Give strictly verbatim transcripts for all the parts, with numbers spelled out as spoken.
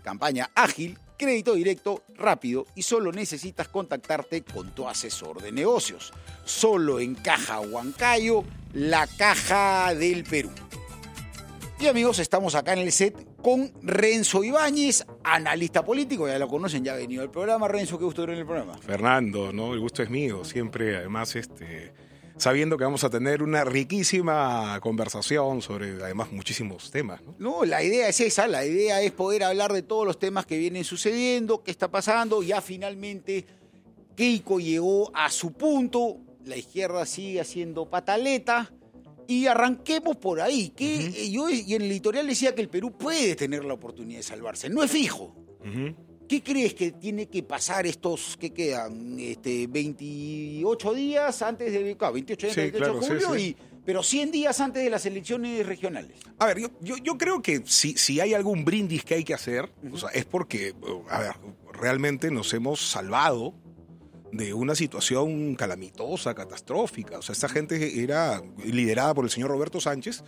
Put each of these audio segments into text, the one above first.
campaña ágil, crédito directo, rápido y solo necesitas contactarte con tu asesor de negocios. Solo en Caja Huancayo, la caja del Perú. Y amigos, estamos acá en el set con Renzo Ibáñez, analista político, ya lo conocen, ya ha venido al programa. Renzo, qué gusto ver en el programa. Fernando, ¿no? El gusto es mío, siempre además este, sabiendo que vamos a tener una riquísima conversación sobre además muchísimos temas, ¿no? No, la idea es esa, la idea es poder hablar de todos los temas que vienen sucediendo, qué está pasando. Ya finalmente Keiko llegó a su punto, la izquierda sigue haciendo pataleta. Y arranquemos por ahí. Que uh-huh. Yo y en el editorial decía que el Perú puede tener la oportunidad de salvarse. No es fijo. Uh-huh. ¿Qué crees que tiene que pasar estos que quedan? Este, veintiocho días antes de... Claro, veintiocho días, sí, veintiocho claro, de julio, sí, sí. Y, pero cien días antes de las elecciones regionales. A ver, yo, yo, yo creo que si, si hay algún brindis que hay que hacer, uh-huh. o sea, es porque, a ver, realmente nos hemos salvado de una situación calamitosa, catastrófica. O sea, esta gente era liderada por el señor Roberto Sánchez,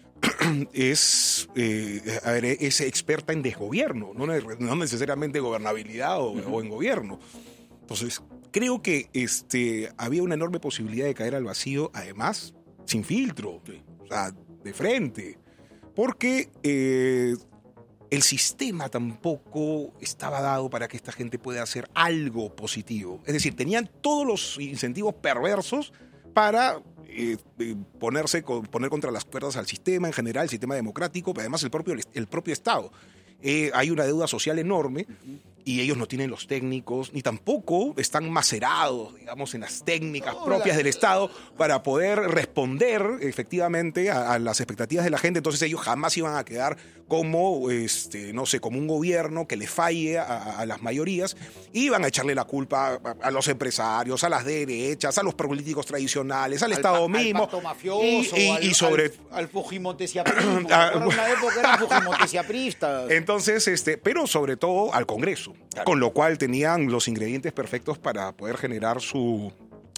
es, eh, a ver, es experta en desgobierno, no, no necesariamente gobernabilidad o, uh-huh. o en gobierno. Entonces, creo que este, había una enorme posibilidad de caer al vacío, además, sin filtro, sí. o sea, de frente. Porque... Eh, el sistema tampoco estaba dado para que esta gente pueda hacer algo positivo. Es decir, tenían todos los incentivos perversos para eh, eh, ponerse, poner contra las cuerdas al sistema en general, el sistema democrático, pero además el propio, el propio Estado. Eh, hay una deuda social enorme y ellos no tienen los técnicos, ni tampoco están macerados, digamos, en las técnicas propias del Estado para poder responder efectivamente a, a las expectativas de la gente. Entonces ellos jamás iban a quedar como, este, no sé, como un gobierno que le falle a, a las mayorías. Iban a echarle la culpa a, a los empresarios, a las derechas, a los políticos tradicionales, al, al Estado pa, mismo. Al pacto mafioso, y, y, al, y sobre... al, al fujimontesiaprismo. Era una época era fujimontesiaprista. Entonces, este, pero sobre todo al Congreso, claro. Con lo cual tenían los ingredientes perfectos para poder generar su,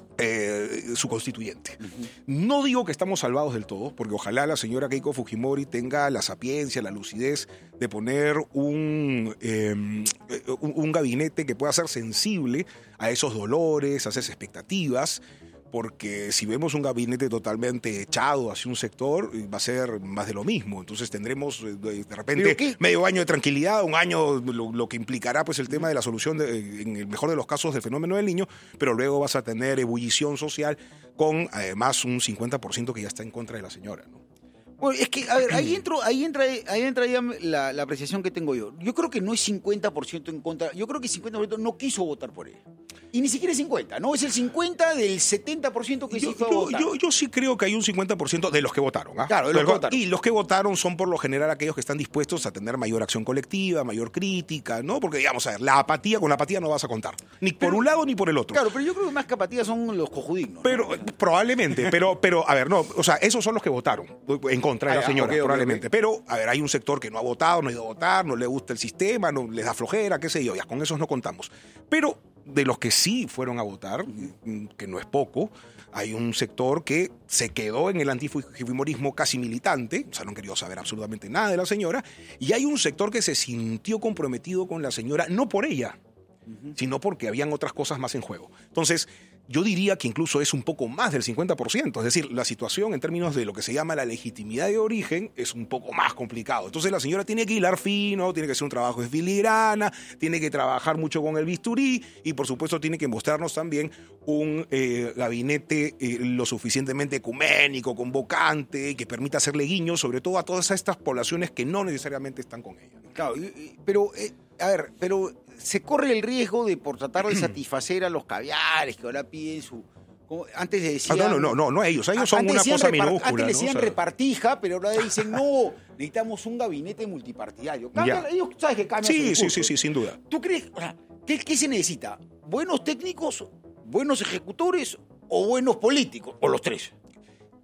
eh, su constituyente. Uh-huh. No digo que estamos salvados del todo, porque ojalá la señora Keiko Fujimori tenga la sapiencia, la lucidez de poner un, eh, un, un gabinete que pueda ser sensible a esos dolores, a esas expectativas. Porque si vemos un gabinete totalmente echado hacia un sector, va a ser más de lo mismo. Entonces tendremos de repente medio año de tranquilidad, un año lo, lo que implicará pues el tema de la solución, de, en el mejor de los casos, del fenómeno del Niño, pero luego vas a tener ebullición social con además un cincuenta por ciento que ya está en contra de la señora, ¿no? Bueno, es que, a ver, ahí, entro, ahí entra, ahí entra ya la, la apreciación que tengo yo. Yo creo que no es cincuenta por ciento en contra, yo creo que cincuenta por ciento no quiso votar por ella. Y ni siquiera es cincuenta, ¿no? Es el cincuenta del setenta por ciento que yo, sí fue a yo, votar. Yo, yo sí creo que hay un cincuenta por ciento de los que votaron. ¿ah? Claro, de los que votaron. Y los que votaron son por lo general aquellos que están dispuestos a tener mayor acción colectiva, mayor crítica, ¿no? Porque, digamos, a ver, la apatía, con la apatía no vas a contar. Ni por pero, un lado ni por el otro. Claro, pero yo creo que más que apatía son los cojudignos. Pero, ¿no? Probablemente, pero, pero, a ver, no, o sea, esos son los que votaron en contra de ah, la señora, okay, probablemente. Okay, okay. Pero, a ver, hay un sector que no ha votado, no ha ido a votar, no le gusta el sistema, no les da flojera, qué sé yo, ya con esos no contamos. Pero de los que sí fueron a votar, que no es poco, hay un sector que se quedó en el antifujimorismo casi militante, o sea, no han querido saber absolutamente nada de la señora, y hay un sector que se sintió comprometido con la señora, no por ella, uh-huh. sino porque habían otras cosas más en juego. Entonces, yo diría que incluso es un poco más del cincuenta por ciento, es decir, la situación en términos de lo que se llama la legitimidad de origen es un poco más complicado. Entonces la señora tiene que hilar fino, tiene que hacer un trabajo de filigrana, tiene que trabajar mucho con el bisturí y por supuesto tiene que mostrarnos también un eh, gabinete eh, lo suficientemente ecuménico, convocante, que permita hacerle guiños sobre todo a todas estas poblaciones que no necesariamente están con ella. Claro, pero, eh, a ver, pero... se corre el riesgo de, por tratar de satisfacer a los caviares que ahora piden su... Como antes le decían... Ah, no, no, no, no ellos, ellos son una cosa minúscula. Antes le decían ¿no? O sea, repartija, pero ahora dicen, no, necesitamos un gabinete multipartidario. Cambian, ellos, ¿sabes que cambian sí, su discurso? Sí, sí, sí, sin duda. ¿Tú crees, o sea, ¿qué, qué se necesita? ¿Buenos técnicos, buenos ejecutores o buenos políticos? O los tres.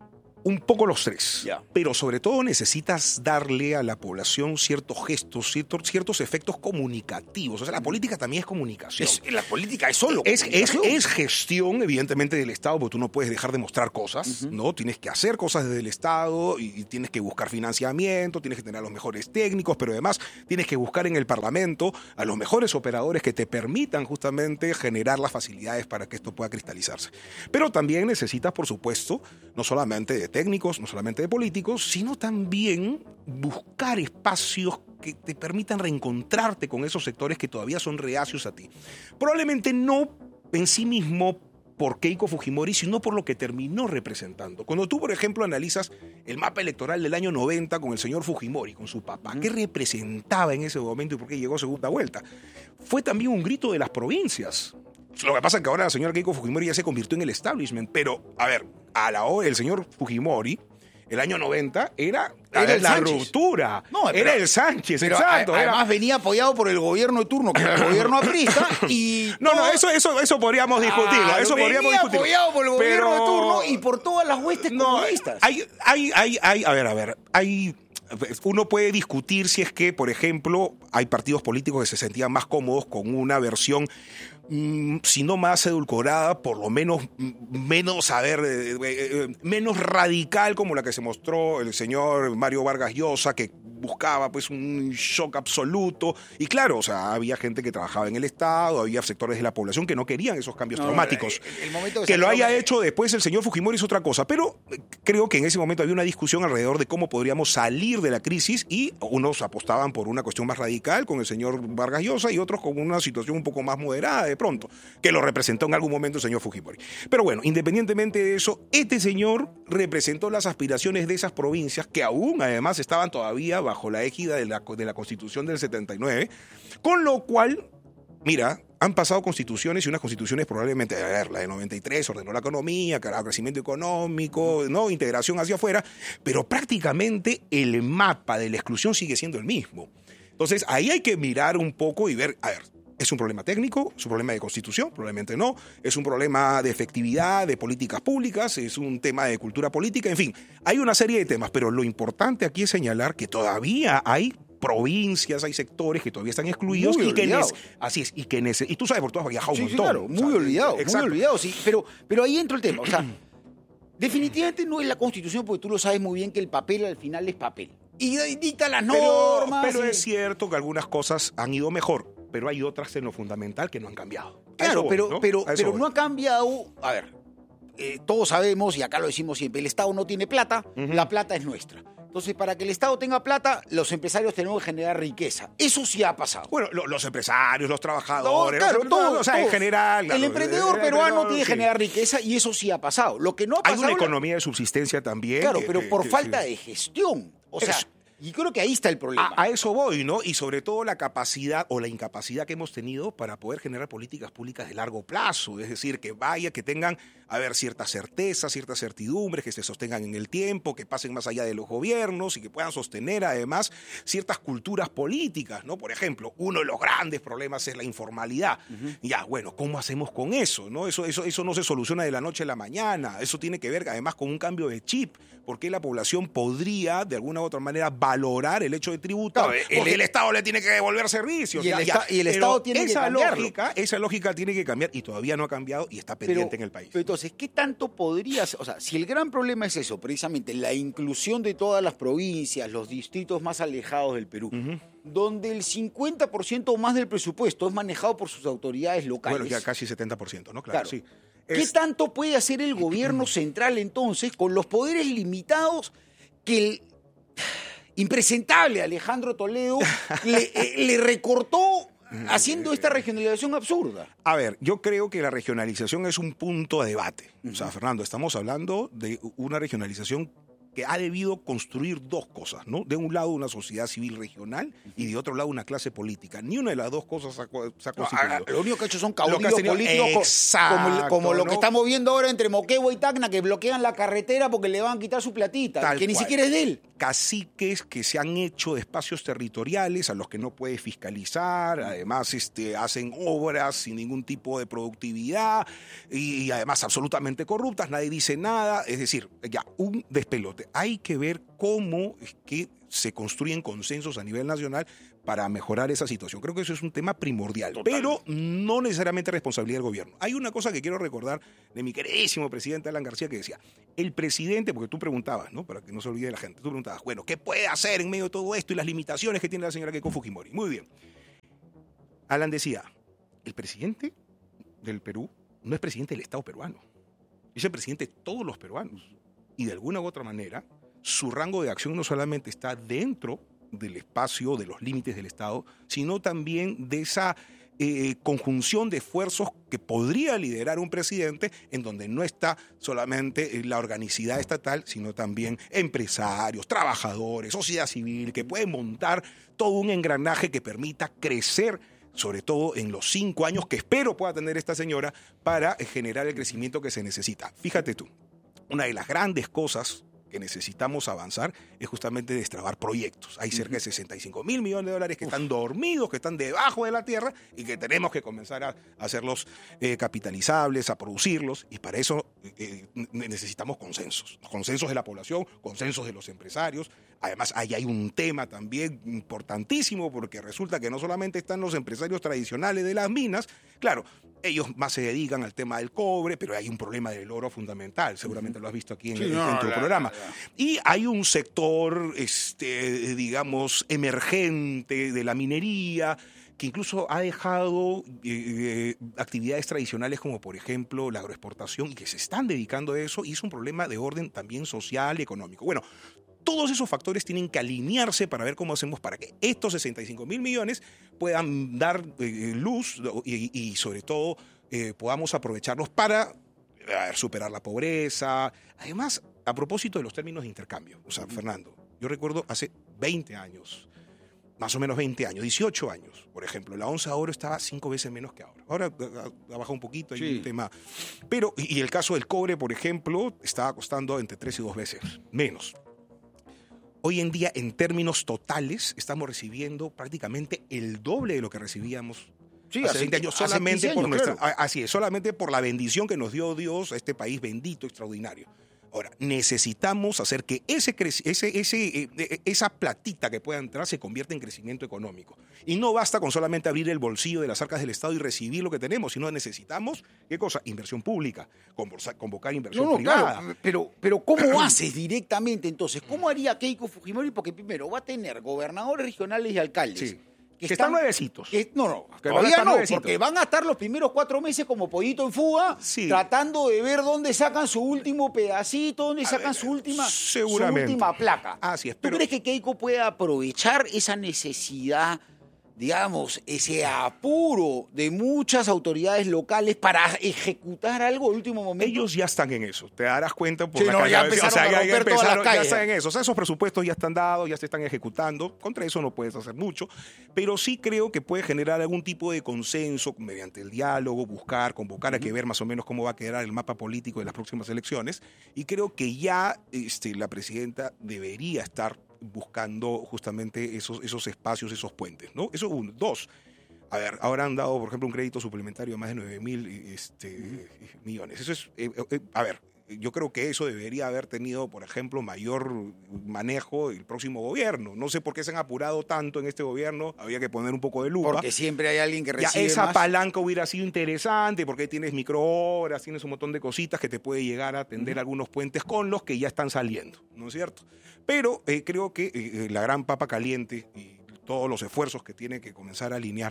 Un poco los tres, Ya. pero sobre todo necesitas darle a la población ciertos gestos, ciertos, ciertos efectos comunicativos. O sea, la política también es comunicación. Es- la política es solo Es, es, comunicación. es gestión, evidentemente, del Estado, porque tú no puedes dejar de mostrar cosas, Ujú. ¿no? Tienes que hacer cosas desde el Estado y, y tienes que buscar financiamiento, tienes que tener a los mejores técnicos, pero además tienes que buscar en el Parlamento a los mejores operadores que te permitan justamente generar las facilidades para que esto pueda cristalizarse. Pero también necesitas, por supuesto, no solamente de técnicos, no solamente de políticos, sino también buscar espacios que te permitan reencontrarte con esos sectores que todavía son reacios a ti. Probablemente no en sí mismo por Keiko Fujimori, sino por lo que terminó representando. Cuando tú, por ejemplo, analizas el mapa electoral del año noventa con el señor Fujimori, con su papá, ¿qué representaba en ese momento y por qué llegó a segunda vuelta? Fue también un grito de las provincias. Lo que pasa es que ahora la señora Keiko Fujimori ya se convirtió en el establishment, pero, a ver, a la hora el señor Fujimori, el año noventa, era, Era el la Sánchez. ruptura. No, pero- era el Sánchez, Pero exacto. a- era- además venía apoyado por el gobierno de turno, que era el gobierno aprista, y... No, no, todo- eso, eso, eso podríamos discutirlo. Ah, eso venía podríamos discutirlo. apoyado por el gobierno de Pero- turno y por todas las huestes No, comunistas. hay, hay, hay, hay, a ver, a ver, hay, uno puede discutir si es que, por ejemplo, hay partidos políticos que se sentían más cómodos con una versión, mm, si no más edulcorada, por lo menos mm, menos, a ver, eh, eh, eh, menos radical como la que se mostró el señor Mario Vargas Llosa, que buscaba pues un shock absoluto. Y claro, o sea, había gente que trabajaba en el Estado, había sectores de la población que no querían esos cambios No, traumáticos. el- el momento que Que lo sacaron- haya hecho después el señor Fujimori es otra cosa, pero creo que en ese momento había una discusión alrededor de cómo podríamos salir de la crisis y unos apostaban por una cuestión más radical con el señor Vargas Llosa y otros con una situación un poco más moderada de pronto, que lo representó en algún momento el señor Fujimori. Pero bueno, independientemente de eso, este señor representó las aspiraciones de esas provincias que aún además estaban todavía bajo la égida de la, de la Constitución del setenta y nueve, con lo cual, mira, han pasado constituciones y unas constituciones probablemente, a ver, la de noventa y tres ordenó la economía, crecimiento económico, ¿no? Integración hacia afuera, pero prácticamente el mapa de la exclusión sigue siendo el mismo. Entonces, ahí hay que mirar un poco y ver, a ver, ¿es un problema técnico? ¿Es un problema de constitución? Probablemente no. ¿Es un problema de efectividad, de políticas públicas? ¿Es un tema de cultura política? En fin, hay una serie de temas, pero lo importante aquí es señalar que todavía hay provincias, hay sectores que todavía están excluidos Muy y que olvidados. nece- así es, y que nece- y tú sabes, porque tú has viajado un Sí, sí, montón. claro, o muy sea, olvidado, muy exacto. olvidado, sí. Pero, pero ahí entra el tema. O sea, definitivamente no es la Constitución, porque tú lo sabes muy bien que el papel al final es papel. Y dicta las Pero, normas. pero y- es cierto que algunas cosas han ido mejor, pero hay otras en lo fundamental que no han cambiado. A Claro, eso voy, pero, ¿no? pero, A eso pero voy. no ha cambiado. A ver, eh, todos sabemos, y acá lo decimos siempre, el Estado no tiene plata, Ujú. la plata es nuestra. Entonces, para que el Estado tenga plata, los empresarios tenemos que generar riqueza. Eso sí ha pasado. Bueno, lo- los empresarios, los trabajadores, No, claro, los- todo, o sea, en todo. general. claro, el emprendedor el peruano emprendedor, tiene que sí. generar riqueza y eso sí ha pasado. Lo que no ha Hay pasado. una economía de subsistencia también. Claro, que- pero que- por que falta sí. de gestión. O sea, Eso. y creo que ahí está el problema. A, a eso voy, ¿no? Y sobre todo la capacidad o la incapacidad que hemos tenido para poder generar políticas públicas de largo plazo. Es decir, que vaya, que tengan, a ver, ciertas certezas, ciertas certidumbres, que se sostengan en el tiempo, que pasen más allá de los gobiernos y que puedan sostener además ciertas culturas políticas, ¿no? Por ejemplo, uno de los grandes problemas es la informalidad. Ya, bueno, ¿cómo hacemos con eso? ¿No? Eso, eso, eso no se soluciona de la noche a la mañana. Eso tiene que ver además con un cambio de chip, porque la población podría, de alguna u otra manera, valorar el hecho de tributar, Claro, el- porque el, Estado le tiene que devolver servicios. Y el ya, esta- ya. y el Pero Estado tiene que esa cambiarlo. lógica, esa lógica tiene que cambiar y todavía no ha cambiado y está pendiente en el país. Pero entonces, ¿qué tanto podría ser? O sea, si el gran problema es eso, precisamente la inclusión de todas las provincias, los distritos más alejados del Perú, Ujú. donde el cincuenta por ciento o más del presupuesto es manejado por sus autoridades locales. Bueno, ya casi setenta por ciento, ¿no? Claro, Claro. sí. ¿Qué Es- tanto puede hacer el gobierno central entonces con los poderes limitados que el impresentable Alejandro Toledo le, eh, le recortó haciendo esta regionalización absurda? A ver, yo creo que la regionalización es un punto de debate. O sea, Fernando, estamos hablando de una regionalización que ha debido construir dos cosas, ¿no? De un lado una sociedad civil regional y de otro lado una clase política. Ni una de las dos cosas se ha, se ha constituido. No, lo único que ha hecho son caudillos Lo que ha tenido, políticos, exacto, como, como lo ¿no? que estamos viendo ahora entre Moquegua y Tacna, que bloquean la carretera porque le van a quitar su platita, Tal que ni cual. siquiera es de él. Caciques que se han hecho de espacios territoriales a los que no puede fiscalizar, además este, hacen obras sin ningún tipo de productividad y, y además absolutamente corruptas, nadie dice nada, es decir, ya, un despelote. Hay que ver cómo es que se construyen consensos a nivel nacional para mejorar esa situación. Creo que eso es un tema primordial, Total. pero no necesariamente responsabilidad del gobierno. Hay una cosa que quiero recordar de mi queridísimo presidente Alan García que decía, el presidente, porque tú preguntabas, ¿no? Para que no se olvide la gente, tú preguntabas, bueno, ¿qué puede hacer en medio de todo esto y las limitaciones que tiene la señora Keiko Fujimori? Muy bien. Alan decía, el presidente del Perú no es presidente del Estado peruano, es el presidente de todos los peruanos. Y de alguna u otra manera, su rango de acción no solamente está dentro del espacio, de los límites del Estado, sino también de esa eh, conjunción de esfuerzos que podría liderar un presidente en donde no está solamente la organicidad estatal, sino también empresarios, trabajadores, sociedad civil, que pueden montar todo un engranaje que permita crecer, sobre todo en los cinco años que espero pueda tener esta señora para generar el crecimiento que se necesita. Fíjate tú, una de las grandes cosas que necesitamos avanzar es justamente destrabar proyectos. Hay cerca de sesenta y cinco mil millones de dólares que Uf. están dormidos, que están debajo de la tierra y que tenemos que comenzar a, a hacerlos eh, capitalizables, a producirlos, y para eso eh, necesitamos consensos. Consensos de la población, consensos de los empresarios. Además, ahí hay un tema también importantísimo porque resulta que no solamente están los empresarios tradicionales de las minas, claro, ellos más se dedican al tema del cobre, pero hay un problema del oro fundamental, seguramente lo has visto aquí en, sí, el, no, en tu la, programa. La, la. Y hay un sector, este, digamos, emergente de la minería, que incluso ha dejado eh, actividades tradicionales como, por ejemplo, la agroexportación, y que se están dedicando a eso, y es un problema de orden también social y económico. Bueno, todos esos factores tienen que alinearse para ver cómo hacemos para que estos sesenta y cinco mil millones puedan dar eh, luz y, y sobre todo eh, podamos aprovecharlos para ver, superar la pobreza. Además, a propósito de los términos de intercambio, o sea, Fernando, yo recuerdo hace veinte años, más o menos veinte años, dieciocho años, por ejemplo, la onza de oro estaba cinco veces menos que ahora. Ahora ha bajado un poquito, hay sí. un tema. Pero, y el caso del cobre, por ejemplo, estaba costando entre tres y dos veces menos. Hoy en día, en términos totales, estamos recibiendo prácticamente el doble de lo que recibíamos sí, hace veinte años, solamente años, por nuestra, claro. Así es, solamente por la bendición que nos dio Dios a este país bendito, extraordinario. Ahora, necesitamos hacer que ese, ese, ese, esa platita que pueda entrar se convierta en crecimiento económico. Y no basta con solamente abrir el bolsillo de las arcas del Estado y recibir lo que tenemos, sino necesitamos, ¿qué cosa? Inversión pública, convocar inversión no, no, privada. Claro, pero, pero ¿cómo haces directamente entonces? ¿Cómo haría Keiko Fujimori? Porque primero va a tener gobernadores regionales y alcaldes. Sí. Que, que están, están nuevecitos. Que, no, no, que todavía no, nuevecitos. Porque van a estar los primeros cuatro meses como pollito en fuga, sí. tratando de ver dónde sacan su último pedacito, dónde a sacan ver, su, última, su última placa. Así es, ¿Tú pero... crees que Keiko puede aprovechar esa necesidad, digamos, ese apuro de muchas autoridades locales para ejecutar algo de último momento? Ellos ya están en eso, te darás cuenta por sí, la no, ya empezaron o sea, a ya, ya empezaron, todas las calles. Ya están en eso, o sea, esos presupuestos ya están dados, ya se están ejecutando, contra eso no puedes hacer mucho, pero sí creo que puede generar algún tipo de consenso mediante el diálogo, buscar, convocar, uh-huh. a que ver más o menos cómo va a quedar el mapa político de las próximas elecciones, y creo que ya este, la presidenta debería estar buscando justamente esos, esos espacios, esos puentes, ¿no? Eso uno. Dos, a ver, ahora han dado, por ejemplo, un crédito suplementario de más de nueve mil este, uh-huh. millones. Eso es, eh, eh, a ver, yo creo que eso debería haber tenido, por ejemplo, mayor manejo el próximo gobierno. No sé por qué se han apurado tanto en este gobierno, había que poner un poco de lupa. Porque siempre hay alguien que recibe ya esa más. palanca hubiera sido interesante, porque tienes microhoras, tienes un montón de cositas que te puede llegar a atender uh-huh. algunos puentes con los que ya están saliendo, ¿no es cierto? Pero eh, creo que eh, la gran papa caliente y todos los esfuerzos que tiene que comenzar a alinear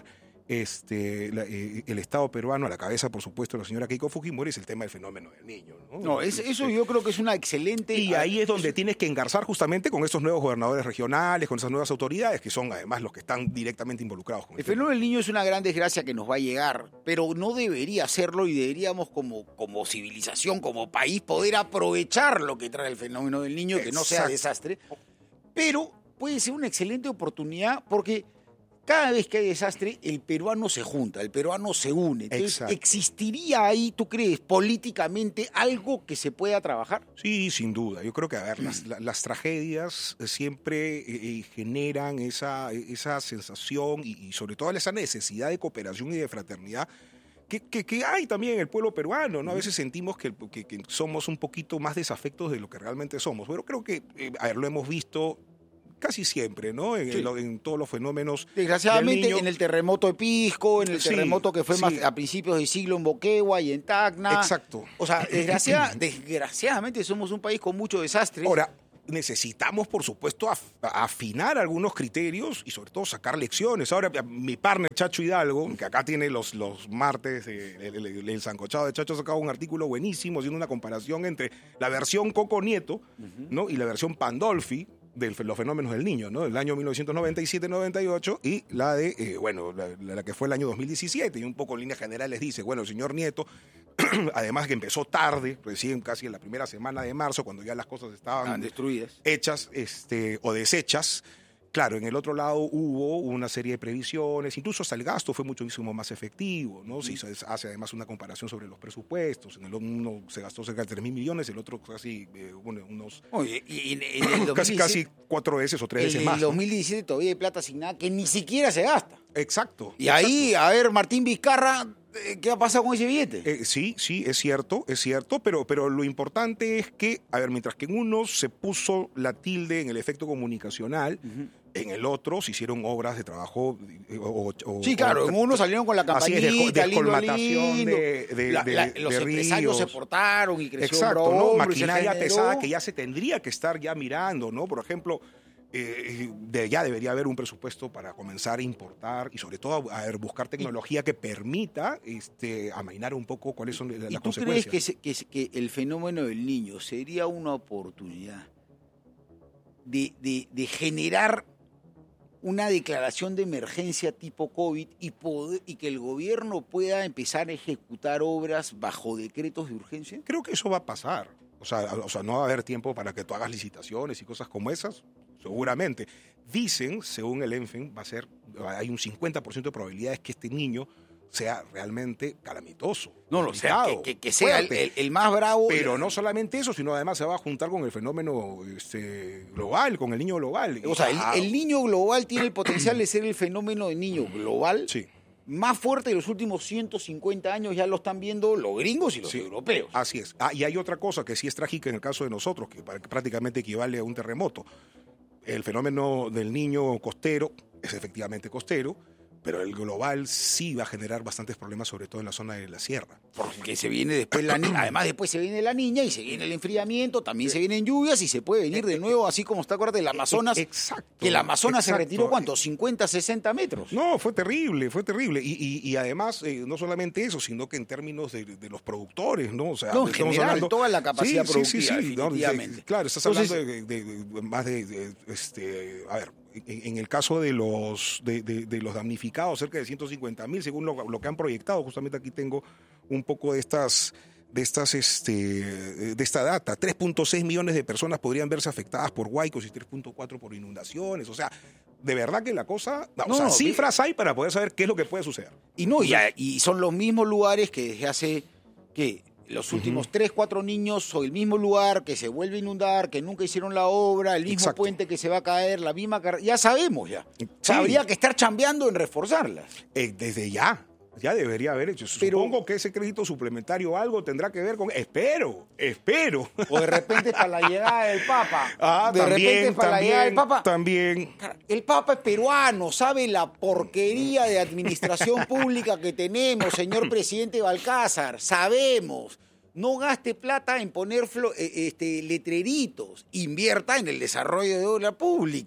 este, la, eh, el Estado peruano, a la cabeza, por supuesto, de la señora Keiko Fujimori, es el tema del fenómeno del niño. No, no es, eso yo creo que es una excelente... Y ahí es donde tienes que engarzar justamente con estos nuevos gobernadores regionales, con esas nuevas autoridades, que son además los que están directamente involucrados con el, el fenómeno del niño es una gran desgracia que nos va a llegar, pero no debería hacerlo y deberíamos como, como civilización, como país, poder aprovechar lo que trae el fenómeno del niño, que no sea desastre, pero puede ser una excelente oportunidad porque... Cada vez que hay desastre, el peruano se junta, el peruano se une. Entonces, Exacto. ¿existiría ahí, tú crees, políticamente algo que se pueda trabajar? Sí, sin duda. Yo creo que, a ver, las, las tragedias siempre eh, generan esa, esa sensación y, y sobre todo esa necesidad de cooperación y de fraternidad que, que, que hay también en el pueblo peruano, ¿no? A veces sentimos que, que, que somos un poquito más desafectos de lo que realmente somos. Pero creo que, eh, a ver, lo hemos visto casi siempre, ¿no? En, sí. en, en todos los fenómenos. Desgraciadamente, del niño. En el terremoto de Pisco, en el sí, terremoto que fue sí. más a principios del siglo en Boquegua y en Tacna. Exacto. O sea, desgracia, desgraciadamente somos un país con mucho desastre. Ahora, necesitamos, por supuesto, af afinar algunos criterios y sobre todo sacar lecciones. Ahora, mi partner Chacho Hidalgo, que acá tiene los, los martes, eh, el, el, el sancochado de Chacho, ha sacado un artículo buenísimo haciendo una comparación entre la versión Coco Nieto, uh-huh. ¿no? y la versión Pandolfi, de los fenómenos del niño, ¿no? El año mil novecientos noventa y siete noventa y ocho y la de, eh, bueno, la, la que fue el año dos mil diecisiete, y un poco en líneas generales dice, bueno, el señor Nieto, además que empezó tarde, recién casi en la primera semana de marzo, cuando ya las cosas estaban destruidas, hechas este, o deshechas. Claro, en el otro lado hubo una serie de previsiones, incluso hasta el gasto fue muchísimo más efectivo, ¿no? Se hizo, hace además una comparación sobre los presupuestos. En el uno se gastó cerca de tres mil millones, el otro casi eh, bueno, unos... Oye, y en, en el casi, casi cuatro veces o tres veces más. En el dos mil diecisiete ¿no? todavía hay plata asignada que ni siquiera se gasta. Exacto. Y exacto. ahí, a ver, Martín Vizcarra, ¿qué ha pasado con ese billete? Eh, sí, sí, es cierto, es cierto, pero, pero lo importante es que, a ver, mientras que en uno se puso la tilde en el efecto comunicacional, uh-huh. en el otro se hicieron obras de trabajo. O, o, sí, claro, o, en uno salieron con la campanita, así es, de, descolmatación lindo, de, de, la, de, la, de los de empresarios se portaron y creció Exacto, un ¿no? y Maquinaria pesada que ya se tendría que estar ya mirando, ¿no? Por ejemplo, Eh, de, ya debería haber un presupuesto para comenzar a importar y sobre todo a, a buscar tecnología que permita este, amainar un poco cuáles son las ¿Y tú consecuencias. crees que, se, que, que el fenómeno del niño sería una oportunidad de, de, de generar una declaración de emergencia tipo COVID y, poder, y que el gobierno pueda empezar a ejecutar obras bajo decretos de urgencia? Creo que eso va a pasar. O sea, o sea, no va a haber tiempo para que tú hagas licitaciones y cosas como esas. Seguramente. Dicen, según el ENFEN, va a ser, hay un cincuenta por ciento de probabilidades que este niño sea realmente calamitoso. No, lo sea, que, que, que sea el, el, el más bravo. Pero no solamente eso, sino además se va a juntar con el fenómeno este, global, con el niño global. O sea, el, el niño global tiene el potencial de ser el fenómeno de niño global. Sí. Más fuerte de los últimos ciento cincuenta años, ya lo están viendo los gringos y los sí, europeos. Así es. Ah, y hay otra cosa que sí es trágica en el caso de nosotros, que prácticamente equivale a un terremoto. El fenómeno del niño costero es efectivamente costero, pero el global sí va a generar bastantes problemas, sobre todo en la zona de la sierra. Porque se viene después la niña, además después se viene la niña y se viene el enfriamiento, también se vienen lluvias y se puede venir de nuevo, así como está, acuérdate, el Amazonas. Exacto. Que el Amazonas exacto. se retiró, ¿cuánto? cincuenta, sesenta metros. No, fue terrible, fue terrible. Y, y, y además, eh, no solamente eso, sino que en términos de, de los productores, ¿no? O sea, no, en general, hablando, toda la capacidad sí, productiva, sí, sí, definitivamente. No, claro, estás Entonces, hablando de, de, de, más de, de, este, a ver, en, en el caso de los de, de, de los damnificados, cerca de ciento cincuenta mil, según lo, lo que han proyectado. Justamente aquí tengo un poco de estas de estas este de esta data. tres punto seis millones de personas podrían verse afectadas por huaicos y tres punto cuatro por inundaciones. O sea, de verdad que la cosa, no, no, o sea, cifras hay para poder saber qué es lo que puede suceder. Y no, y, y son los mismos lugares que desde hace que los últimos uh-huh. tres, cuatro niños o el mismo lugar que se vuelve a inundar, que nunca hicieron la obra, el mismo Exacto. puente que se va a caer, la misma carretera, ya sabemos ya. Sí. O sea, habría que estar chambeando en reforzarlas. Eh, desde ya. Ya debería haber hecho. Pero, supongo que ese crédito suplementario algo tendrá que ver con... Espero, espero. O de repente para la llegada del Papa. Ah, de también, repente para también, la llegada del Papa. También. El Papa es peruano, sabe la porquería de administración pública que tenemos, señor presidente Balcázar. Sabemos. No gaste plata en poner este, letreritos. Invierta en el desarrollo de obra pública.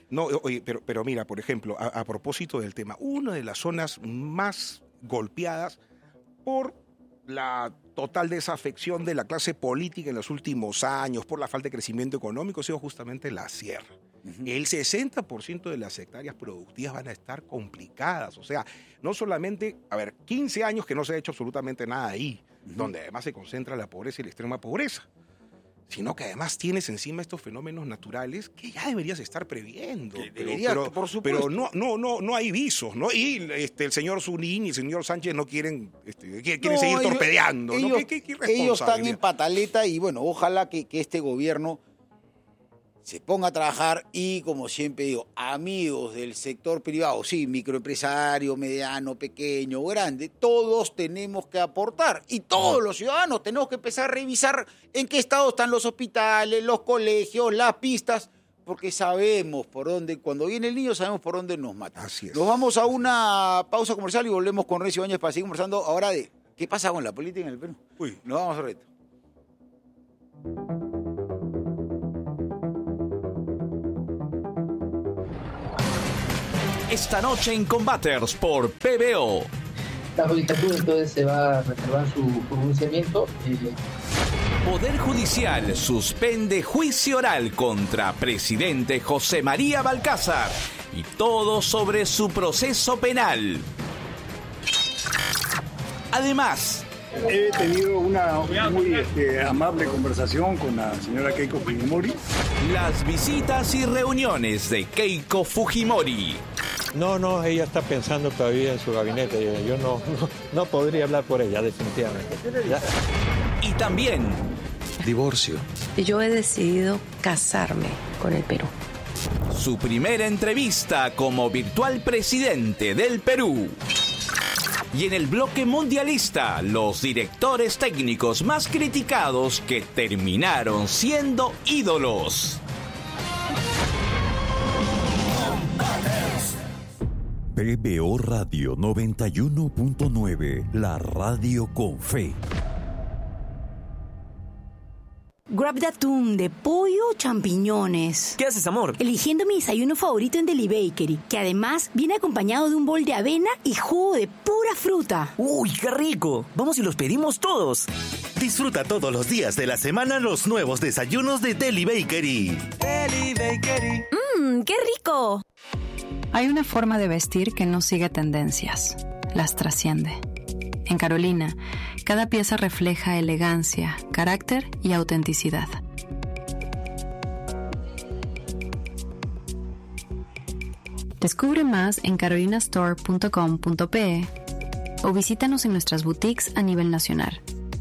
No, oye, pero, pero mira, por ejemplo, a, a propósito del tema, una de las zonas más golpeadas por la total desafección de la clase política en los últimos años, por la falta de crecimiento económico, ha sido justamente la sierra. Uh-huh. El sesenta por ciento de las hectáreas productivas van a estar complicadas. O sea, no solamente, a ver, quince años que no se ha hecho absolutamente nada ahí, uh-huh. donde además se concentra la pobreza y la extrema pobreza, sino que además tienes encima estos fenómenos naturales que ya deberías estar previendo. Que pero, debería, pero, por supuesto. Pero no, no, no, no hay visos, ¿no? Y este, el señor Zunín y el señor Sánchez no quieren, este, quieren no, seguir ellos, torpedeando, ellos, ¿no? ¿Qué, qué, qué ellos están en pataleta y bueno, ojalá que, que este gobierno se ponga a trabajar y, como siempre digo, amigos del sector privado, sí, microempresario, mediano, pequeño, grande, todos tenemos que aportar y todos los ciudadanos tenemos que empezar a revisar en qué estado están los hospitales, los colegios, las pistas, porque sabemos por dónde, cuando viene el niño sabemos por dónde nos mata. Así es. Nos vamos a una pausa comercial y volvemos con Renzo Ibáñez para seguir conversando ahora de qué pasa con la política en el Perú. Uy. Nos vamos a reto. Esta noche en Combaters por P B O. La judicatura entonces se va a reservar su pronunciamiento. Eh... Poder Judicial suspende juicio oral contra presidente José María Balcázar y todo sobre su proceso penal. Además, he tenido una muy este, amable conversación con la señora Keiko Fujimori. Las visitas y reuniones de Keiko Fujimori. No, no, ella está pensando todavía en su gabinete. Yo no, no, no podría hablar por ella, definitivamente. ¿Ya? Y también... divorcio. Yo he decidido casarme con el Perú. Su primera entrevista como virtual presidente del Perú. Y en el bloque mundialista, los directores técnicos más criticados que terminaron siendo ídolos. P B O Radio noventa y uno punto nueve, la radio con fe. Grab de atún, de pollo o champiñones. ¿Qué haces, amor? Eligiendo mi desayuno favorito en Deli Bakery, que además viene acompañado de un bol de avena y jugo de pura fruta. ¡Uy, qué rico! Vamos y los pedimos todos. Disfruta todos los días de la semana los nuevos desayunos de Deli Bakery. Deli Bakery. ¡Mmm, qué rico! Hay una forma de vestir que no sigue tendencias, las trasciende. En Carolina, cada pieza refleja elegancia, carácter y autenticidad. Descubre más en carolina store punto com punto pe o visítanos en nuestras boutiques a nivel nacional.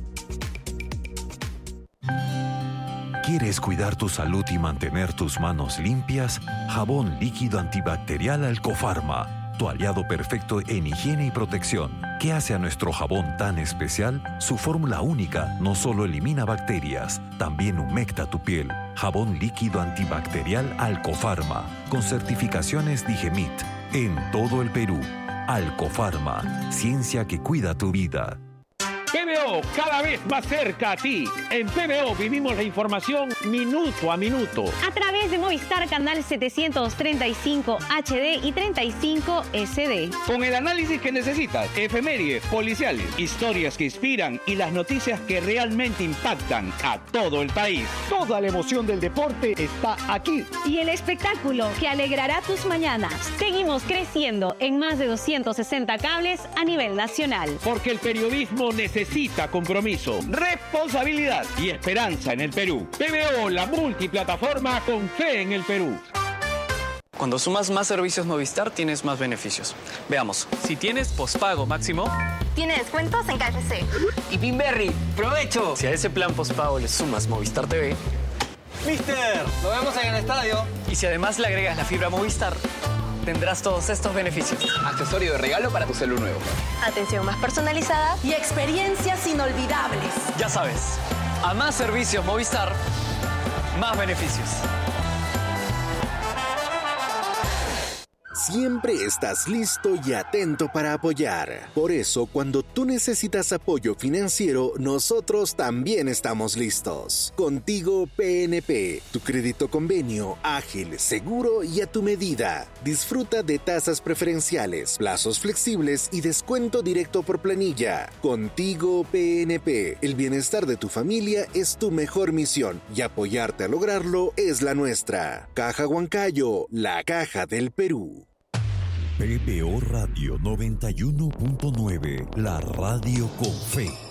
¿Quieres cuidar tu salud y mantener tus manos limpias? Jabón líquido antibacterial Alcofarma, tu aliado perfecto en higiene y protección. ¿Qué hace a nuestro jabón tan especial? Su fórmula única no solo elimina bacterias, también humecta tu piel. Jabón líquido antibacterial Alcofarma, con certificaciones Digemit, en todo el Perú. Alcofarma, ciencia que cuida tu vida. P B O, cada vez más cerca a ti. En P B O vivimos la información minuto a minuto. A través de Movistar Canal setecientos treinta y cinco H D y treinta y cinco S D. Con el análisis que necesitas, efemérides, policiales, historias que inspiran y las noticias que realmente impactan a todo el país. Toda la emoción del deporte está aquí. Y el espectáculo que alegrará tus mañanas. Seguimos creciendo en más de doscientos sesenta cables a nivel nacional. Porque el periodismo necesita Necesita compromiso, responsabilidad y esperanza en el Perú. P B O, la multiplataforma con fe en el Perú. Cuando sumas más servicios Movistar, tienes más beneficios. Veamos. Si tienes pospago máximo, tiene descuentos en K F C. Y Pinberry, ¡provecho! Si a ese plan pospago le sumas Movistar T V, ¡Mister! ¡Lo vemos en el estadio! Y si además le agregas la fibra Movistar, tendrás todos estos beneficios. Accesorio de regalo para tu celular nuevo. Atención más personalizada y experiencias inolvidables. Ya sabes, a más servicios Movistar, más beneficios. siempre estás listo y atento para apoyar. Por eso, cuando tú necesitas apoyo financiero, nosotros también estamos listos. Contigo P N P, tu crédito convenio ágil, seguro y a tu medida. Disfruta de tasas preferenciales, plazos flexibles y descuento directo por planilla. Contigo P N P, el bienestar de tu familia es tu mejor misión y apoyarte a lograrlo es la nuestra. Caja Huancayo, la caja del Perú. P P O Radio noventa y uno punto nueve, la radio con fe.